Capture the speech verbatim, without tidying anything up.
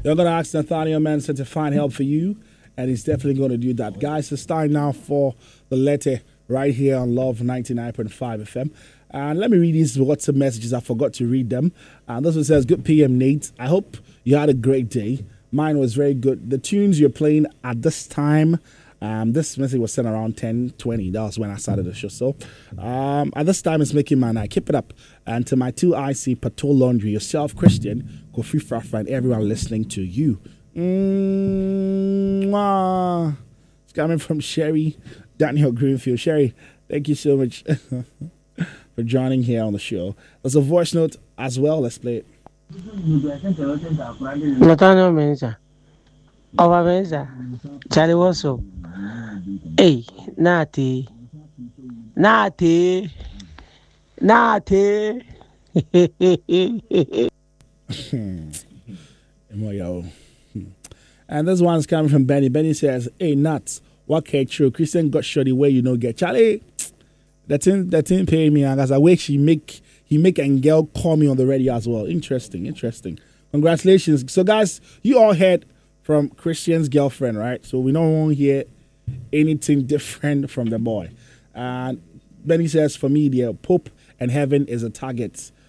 You're going to ask Nathaniel Manson to find help for you, and he's definitely going to do that. Guys, it's time now for the letter right here on Love ninety-nine point five F M. And let me read these WhatsApp messages. I forgot to read them. And this one says, good P M, Nate. I hope you had a great day. Mine was very good. The tunes you're playing at this time, um, this message was sent around ten twenty. That was when I started the show. So um, at this time, it's making my night. Keep it up. And to my two I C Patrol Laundry, yourself, Christian, Kofi Frafra, and everyone listening to you. Mm-hmm. It's coming from Sherry Daniel Greenfield. Sherry, thank you so much for joining here on the show. There's a voice note as well. Let's play it. Nathaniel Mensa. Our Mensa. Charlie Wasso. Hey, Nati. Nati. Nati. And this one's coming from Benny. Benny says, hey, nuts. What can true? Christian got shorty where you know get. Charlie, that thing, that thing pay me. And as I wait, she make, he make and girl call me on the radio as well. Interesting, interesting. Congratulations. So, guys, you all heard from Christian's girlfriend, right? So we don't want to hear anything different from the boy. And Benny says, for me, the Pope and heaven is a target.